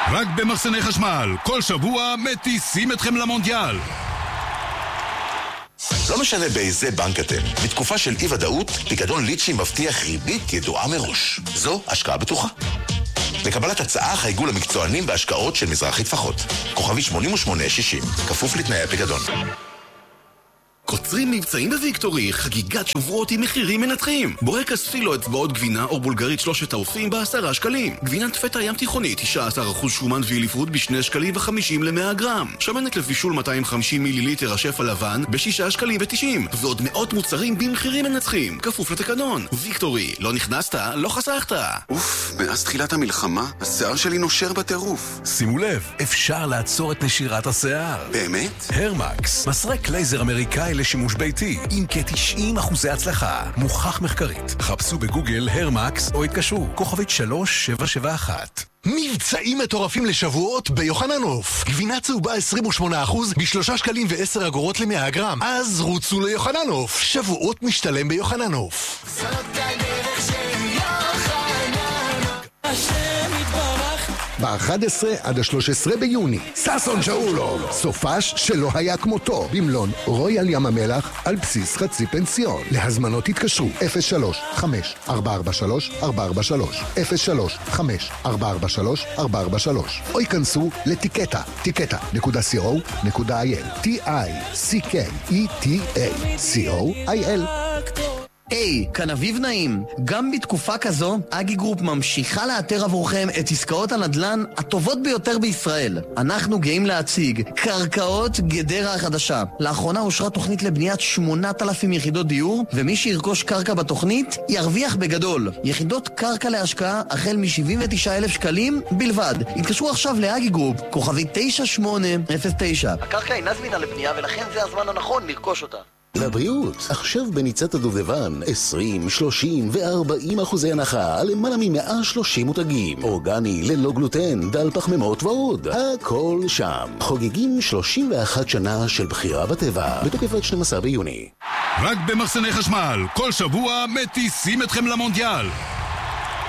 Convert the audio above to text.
רק במחסני חשמל, כל שבוע מטיסים אתכם למונדיאל. לא משנה באיזה בנק אתם, בתקופה של אי-ודאות, פיקדון ליצ'י מבטיח ריבית ידועה מראש. זו השקעה בטוחה. לקבלת הצעה חייגו למקצוענים בהשקעות של מזרחי טפחות. כוכבי 8860, כפוף לתנאי הפיקדון. קוצרים מבצעים בוויקטורי, חגיגת שבועות עם מחירים מנתחים. בורקס פילו אצבעות גבינה או בולגרית 3 העופים ב10 שקלים. גבינת פטה ים תיכונית 19% שומן ואיליפרות ב2 שקלים ו50 ל-100 גרם. שמנת לבישול 250 מיליליטר השף הלבן ב6 שקלים ו90. ועוד מאות מוצרים במחירים מנצחים. כפוף לתקנון. ויקטורי, לא נכנסת, לא חסכת. אוף, מאז תחילת המלחמה, השיער שלי נושר בטירוף. שימו לב, אפשר לעצור את נשירת השיער. באמת? הרמקס, מסרק לייזר אמריקאי לשימוש ביתי, עם כ-90% הצלחה, מוכח מחקרית. חפשו בגוגל הרמקס או התקשרו, כוכבית 3771. מבצעים מטורפים לשבועות ביוחננוף. גבינה צהובה 28% ב3 שקלים ו10 אגורות ל100 גרם. אז רוצו ליוחננוף. שבועות משתלם ביוחננוף. זאת הדרך של יוחננוף. השם יתברך. ב-11 עד ה-13 ביוני, ששון שאולוב, סופש שלא היה כמותו, במלון רויאל ים המלח על בסיס חצי פנסיון. להזמנות התקשרו 03-5-443-443 03-5-443-443 או ייכנסו לטיקטה, tiketa.co.il TICKETA.co.il. היי, כאן אביב נעים. גם בתקופה כזו, אגי גרופ ממשיכה לאתר עבורכם את עסקאות הנדל"ן הטובות ביותר בישראל. אנחנו גאים להציג קרקעות גדרה החדשה. לאחרונה אושרה תוכנית לבניית 8,000 יחידות דיור, ומי שירכוש קרקע בתוכנית ירוויח בגדול. יחידות קרקע להשקעה החל מ-79,000 שקלים בלבד. התקשרו עכשיו לאגי גרופ, כוכבי 9809. הקרקע אינה זמינה לבנייה ולכן זה הזמן הנכון לרכוש אותה. לבריאות, עכשיו בניצת הדובדבן 20, 30 ו-40% הנחה על למעלה מ-130 מותגים. אורגני, ללא גלוטן, דל פחמימות ועוד. הכל שם. חוגגים 31 שנה של בחירה בטבע, בתוקף עד 12 ביוני. רק במחסני חשמל, כל שבוע מטיסים אתכם למונדיאל.